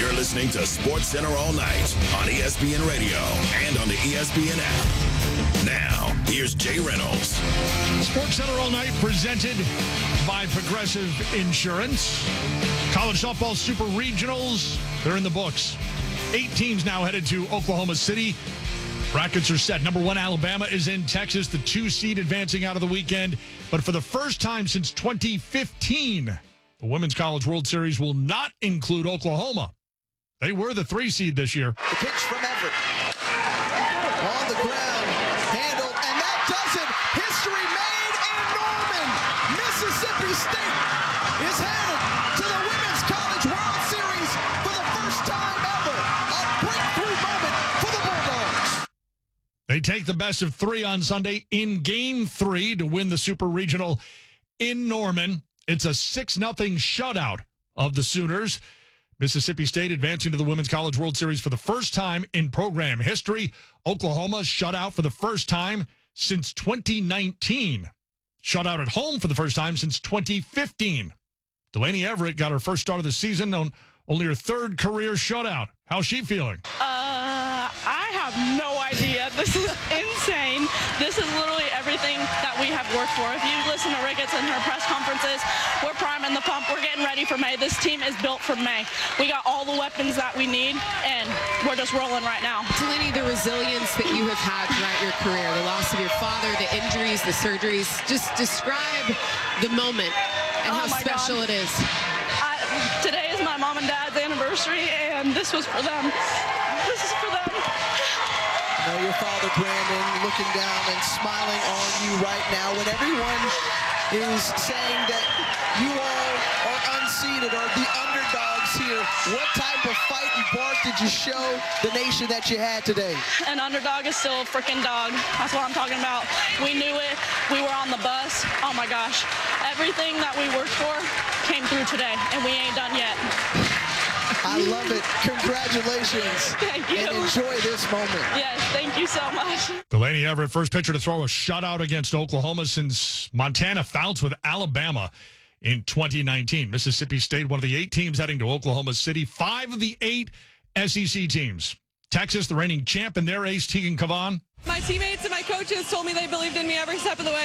You're listening to Sports Center all night on ESPN Radio and on the ESPN app. Now, here's Jay Reynolds. Sports Center all night presented by Progressive Insurance. College softball super regionals, they're in the books. 8 teams now headed to Oklahoma City. Brackets are set. Number 1, Alabama is in Texas, the 2 seed advancing out of the weekend. But for the first time since 2015, the Women's College World Series will not include Oklahoma. They were the 3 seed this year. The pitch from Everett. On the ground, handled, and that does it. History made in Norman. Mississippi State is headed to the Women's College World Series for the first time ever. A breakthrough moment for the Bulldogs. They take the best of 3 on Sunday in Game 3 to win the Super Regional in Norman. It's a 6-0 shutout of the Sooners. Mississippi State advancing to the Women's College World Series for the first time in program history. Oklahoma shut out for the first time since 2019. Shut out at home for the first time since 2015. Delaney Everett got her first start of the season on only her 3rd career shutout. How's she feeling? I have no idea. This is insane. This is literally everything that we have worked for. If you listen to Ricketts and her press conferences, we're priming the pump. We're getting ready for May. This team is built for May. We got all the weapons that we need, and we're just rolling right now. Delaney, the resilience that you have had throughout your career, the loss of your father, the injuries, the surgeries, just describe the moment and how special it is. Today is my mom and dad's anniversary, and this was for them. This is for them. Now your father, Brandon, looking down and smiling on you right now when everyone is saying that you all are unseeded or the underdogs here. What type of fight and bark did you show the nation that you had today? An underdog is still a freaking dog. That's what I'm talking about. We knew it. We were on the bus. Oh, my gosh. Everything that we worked for came through today, and we ain't done yet. I love it. Congratulations. Thank you. And enjoy this moment. Yes, thank you so much. Delaney Everett, first pitcher to throw a shutout against Oklahoma since Montana fouls with Alabama in 2019. Mississippi State, one of the 8 teams heading to Oklahoma City. 5 of the 8 SEC teams. Texas, the reigning champ, and their ace, Tegan Cavan. My teammates and my coaches told me they believed in me every step of the way.